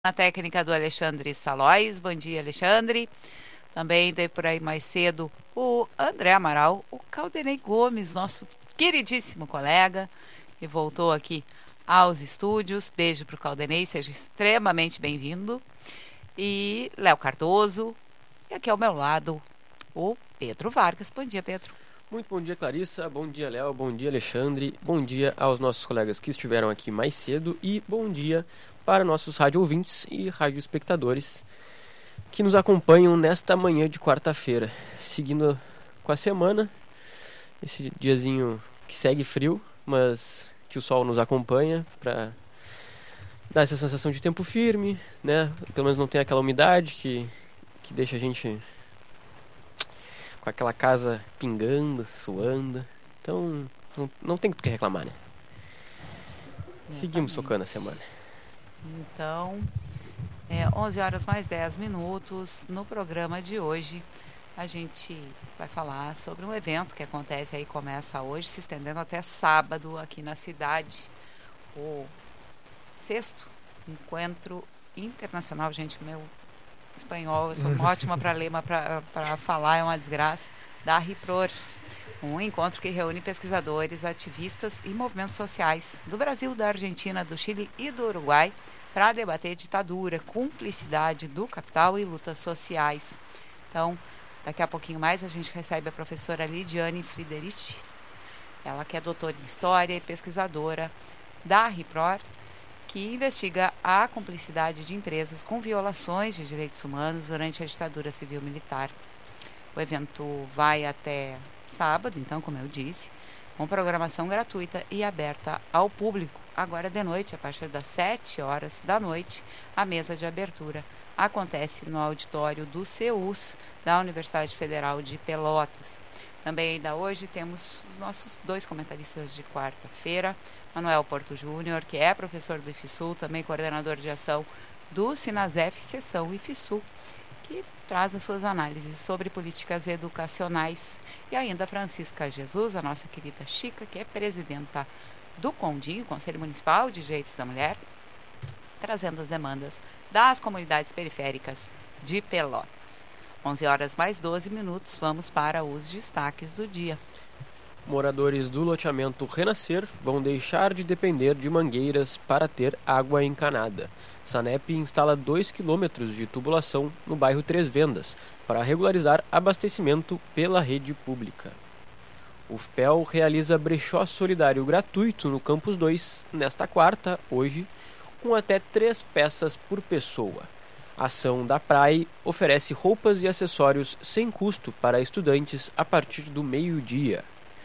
Na técnica do Alexandre Salóis. Bom dia, Alexandre. Também tem por aí mais cedo o André Amaral, o Caldenei Gomes, nosso queridíssimo colega, que voltou aqui aos estúdios. Beijo para o Caldenei, seja extremamente bem-vindo. E Léo Cardoso. E aqui ao meu lado, o Pedro Vargas. Bom dia, Pedro. Muito bom dia, Clarissa. Bom dia, Léo. Bom dia, Alexandre. Bom dia aos nossos colegas que estiveram aqui mais cedo. E bom dia para nossos rádio ouvintes e rádio espectadores que nos acompanham nesta manhã de quarta-feira. Seguindo com a semana, esse diazinho que segue frio, mas que o sol nos acompanha para dar essa sensação de tempo firme, né? Pelo menos não tem aquela umidade que deixa a gente com aquela casa pingando, suando. Então, não tem o que reclamar, né? Seguimos tocando a semana. Então, 11 horas mais 10 minutos. No programa de hoje, a gente vai falar sobre um evento que acontece aí, começa hoje, se estendendo até sábado aqui na cidade. O 6º Encontro Internacional, gente, meu espanhol, eu sou ótima para ler, mas para falar é uma desgraça, da RIPROR, um encontro que reúne pesquisadores, ativistas e movimentos sociais do Brasil, da Argentina, do Chile e do Uruguai para debater ditadura, cumplicidade do capital e lutas sociais. Então, daqui a pouquinho mais a gente recebe a professora Lidiane Friedrichs, ela que é doutora em História e pesquisadora da RIPROR, que investiga a cumplicidade de empresas com violações de direitos humanos durante a ditadura civil-militar. O evento vai até sábado, então, como eu disse, com programação gratuita e aberta ao público. Agora de noite, a partir das 7 horas da noite, a mesa de abertura acontece no auditório do CEUS, da Universidade Federal de Pelotas. Também ainda hoje temos os nossos 2 comentaristas de quarta-feira, Manuel Porto Júnior, que é professor do IFSU, também coordenador de ação do Sinasef, seção IFSU, que traz as suas análises sobre políticas educacionais. E ainda a Francisca Jesus, a nossa querida Chica, que é presidenta do CONDIM, Conselho Municipal de Direitos da Mulher, trazendo as demandas das comunidades periféricas de Pelotas. 11 horas mais 12 minutos, vamos para os destaques do dia. Moradores do loteamento Renascer vão deixar de depender de mangueiras para ter água encanada. Sanep instala 2 quilômetros de tubulação no bairro Três Vendas para regularizar abastecimento pela rede pública. O FPEL realiza brechó solidário gratuito no Campus 2 nesta quarta, hoje, com até 3 peças por pessoa. A ação da PRAE oferece roupas e acessórios sem custo para estudantes a partir do meio-dia.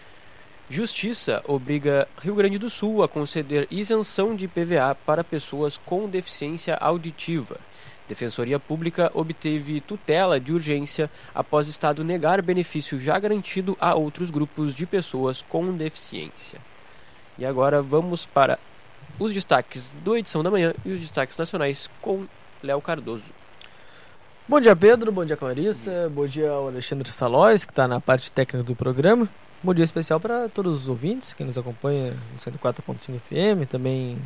Justiça obriga Rio Grande do Sul a conceder isenção de IPVA para pessoas com deficiência auditiva. Defensoria Pública obteve tutela de urgência após Estado negar benefício já garantido a outros grupos de pessoas com deficiência. E agora vamos para os destaques da edição da manhã e os destaques nacionais com Léo Cardoso. Bom dia, Pedro. Bom dia, Clarissa. Bom dia ao Alexandre Salóis, que está na parte técnica do programa. Bom dia especial para todos os ouvintes que nos acompanham no 104.5 FM, também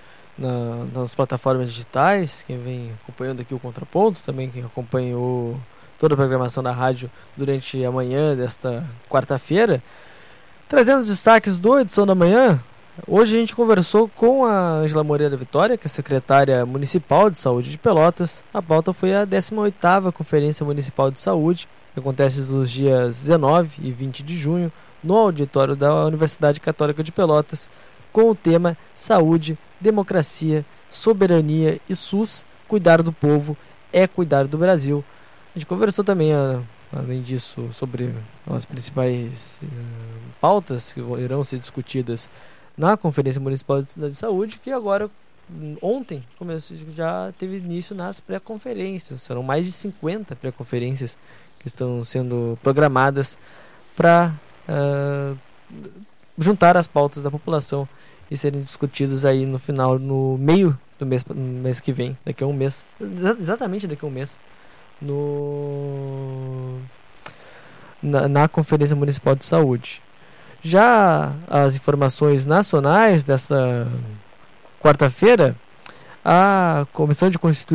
nas plataformas digitais, quem vem acompanhando aqui o Contraponto, também quem acompanha toda a programação da rádio durante a manhã desta quarta-feira. Trazendo os destaques da edição da manhã, hoje a gente conversou com a Ângela Moreira Vitória, que é secretária municipal de saúde de Pelotas. A pauta foi a 18ª Conferência Municipal de Saúde, que acontece nos dias 19 e 20 de junho, no auditório da Universidade Católica de Pelotas, com o tema Saúde, Democracia, Soberania e SUS, cuidar do povo é cuidar do Brasil. A gente conversou também, além disso, sobre as principais pautas que irão ser discutidas na Conferência Municipal de Saúde, que agora, ontem, já teve início nas pré-conferências. Serão mais de 50 pré-conferências que estão sendo programadas para juntar as pautas da população e serem discutidas aí no meio do mês que vem, daqui a um mês, exatamente daqui a um mês, na Conferência Municipal de Saúde. Já as informações nacionais desta quarta-feira, A Comissão de Constituição